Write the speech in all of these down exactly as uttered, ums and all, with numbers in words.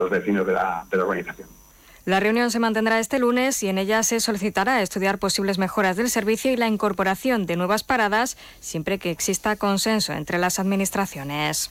los vecinos de la, de la organización. La reunión se mantendrá este lunes y en ella se solicitará estudiar posibles mejoras del servicio y la incorporación de nuevas paradas, siempre que exista consenso entre las administraciones.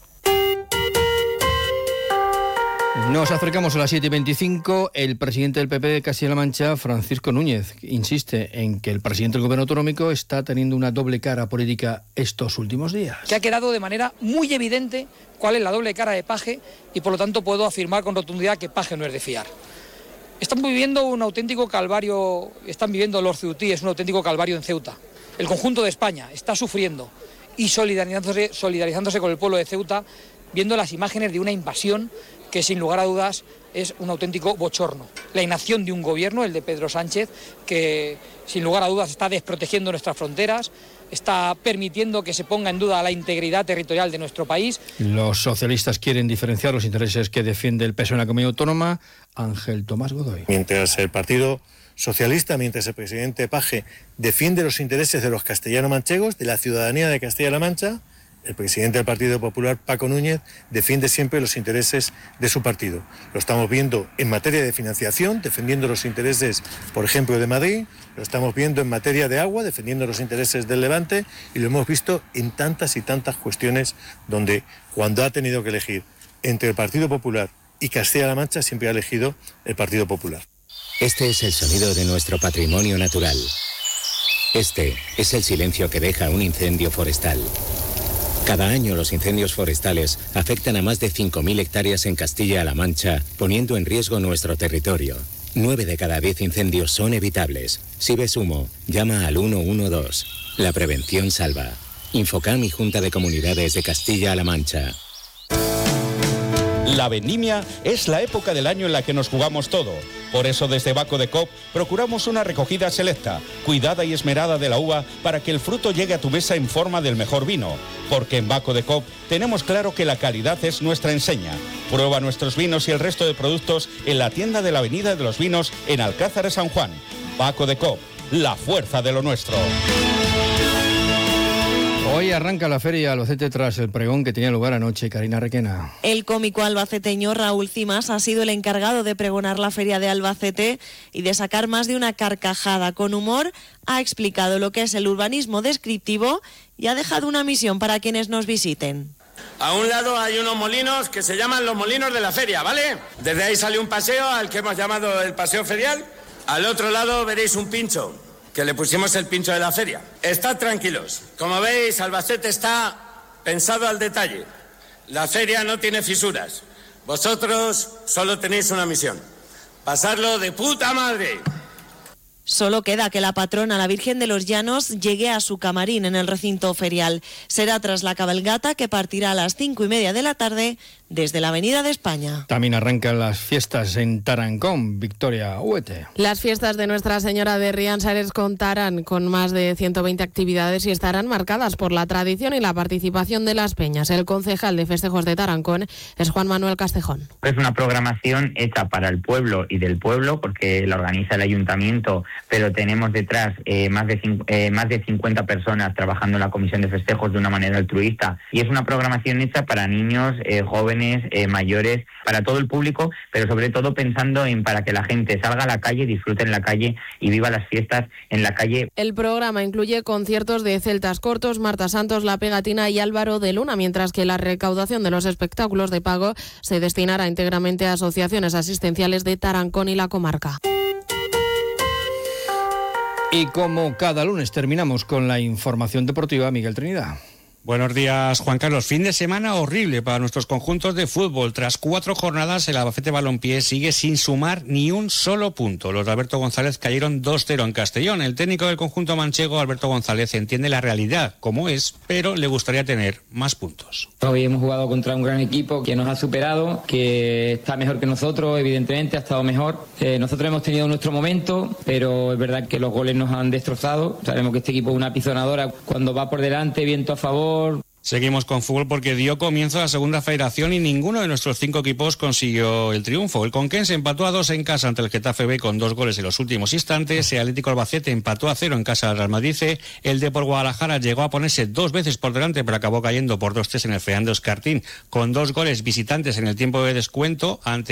Nos acercamos a las siete y veinticinco. El presidente del P P de Castilla-La Mancha, Francisco Núñez, insiste en que el presidente del Gobierno autonómico está teniendo una doble cara política estos últimos días. Que ha quedado de manera muy evidente cuál es la doble cara de Paje y por lo tanto puedo afirmar con rotundidad que Paje no es de fiar. Están viviendo un auténtico calvario, están viviendo los ceutíes un auténtico calvario en Ceuta. El conjunto de España está sufriendo y solidarizándose, solidarizándose con el pueblo de Ceuta, viendo las imágenes de una invasión que sin lugar a dudas es un auténtico bochorno. La inacción de un gobierno, el de Pedro Sánchez, que sin lugar a dudas está desprotegiendo nuestras fronteras, está permitiendo que se ponga en duda la integridad territorial de nuestro país. Los socialistas quieren diferenciar los intereses que defiende el P S O E en la Comunidad Autónoma. Ángel Tomás Godoy. Mientras el Partido Socialista, mientras el presidente Paje defiende los intereses de los castellano-manchegos, de la ciudadanía de Castilla-La Mancha, el presidente del Partido Popular, Paco Núñez, defiende siempre los intereses de su partido. Lo estamos viendo en materia de financiación, defendiendo los intereses, por ejemplo, de Madrid, lo estamos viendo en materia de agua, defendiendo los intereses del Levante, y lo hemos visto en tantas y tantas cuestiones donde, cuando ha tenido que elegir entre el Partido Popular y Castilla-La Mancha, siempre ha elegido el Partido Popular. Este es el sonido de nuestro patrimonio natural. Este es el silencio que deja un incendio forestal. Cada año los incendios forestales afectan a más de cinco mil hectáreas en Castilla-La Mancha, poniendo en riesgo nuestro territorio. Nueve de cada diez incendios son evitables. Si ves humo, llama al uno uno dos. La prevención salva. Infocam y Junta de Comunidades de Castilla-La Mancha. La vendimia es la época del año en la que nos jugamos todo. Por eso desde Baco de Coop procuramos una recogida selecta, cuidada y esmerada de la uva para que el fruto llegue a tu mesa en forma del mejor vino. Porque en Baco de Coop tenemos claro que la calidad es nuestra enseña. Prueba nuestros vinos y el resto de productos en la tienda de la Avenida de los Vinos en Alcázar de San Juan. Baco de Coop, la fuerza de lo nuestro. Hoy arranca la feria Albacete tras el pregón que tenía lugar anoche. Karina Requena. El cómico albaceteño Raúl Cimas ha sido el encargado de pregonar la feria de Albacete y de sacar más de una carcajada. Con humor ha explicado lo que es el urbanismo descriptivo y ha dejado una misión para quienes nos visiten. A un lado hay unos molinos que se llaman los molinos de la feria, ¿vale? Desde ahí sale un paseo al que hemos llamado el paseo ferial. Al otro lado veréis un pincho, que le pusimos el pincho de la feria. Estad tranquilos. Como veis, Albacete está pensado al detalle. La feria no tiene fisuras. Vosotros solo tenéis una misión: pasarlo de puta madre. Solo queda que la patrona, la Virgen de los Llanos, llegue a su camarín en el recinto ferial. Será tras la cabalgata que partirá a las cinco y media de la tarde desde la Avenida de España. También arrancan las fiestas en Tarancón. Victoria Huete. Las fiestas de Nuestra Señora de Riansares contarán con más de ciento veinte actividades y estarán marcadas por la tradición y la participación de las peñas. El concejal de festejos de Tarancón es Juan Manuel Castejón. Es una programación hecha para el pueblo y del pueblo, porque la organiza el ayuntamiento, pero tenemos detrás eh, más, de, eh, más de cincuenta personas trabajando en la comisión de festejos de una manera altruista. Y es una programación hecha para niños, eh, jóvenes, Eh, mayores, para todo el público, pero sobre todo pensando en para que la gente salga a la calle, disfrute en la calle y viva las fiestas en la calle. El programa incluye conciertos de Celtas Cortos, Marta Santos, La Pegatina y Álvaro de Luna, mientras que la recaudación de los espectáculos de pago se destinará íntegramente a asociaciones asistenciales de Tarancón y la comarca. Y como cada lunes terminamos con la información deportiva, Miguel Trinidad. Buenos días, Juan Carlos. Fin de semana horrible para nuestros conjuntos de fútbol. Tras cuatro jornadas, el Albacete Balompié sigue sin sumar ni un solo punto. Los de Alberto González cayeron dos cero en Castellón. El técnico del conjunto manchego, Alberto González, entiende la realidad como es, pero le gustaría tener más puntos. Hoy hemos jugado contra un gran equipo que nos ha superado, que está mejor que nosotros, evidentemente, ha estado mejor. Eh, nosotros hemos tenido nuestro momento, pero es verdad que los goles nos han destrozado. Sabemos que este equipo es una pisonadora. Cuando va por delante, viento a favor. Seguimos con fútbol porque dio comienzo a la segunda federación y ninguno de nuestros cinco equipos consiguió el triunfo. El Conquense empató a dos en casa ante el Getafe B con dos goles en los últimos instantes. El Atlético Albacete empató a cero en casa del Real Madrid. El Depor Guadalajara llegó a ponerse dos veces por delante, pero acabó cayendo por dos tres en el Fernando Escartín con dos goles visitantes en el tiempo de descuento ante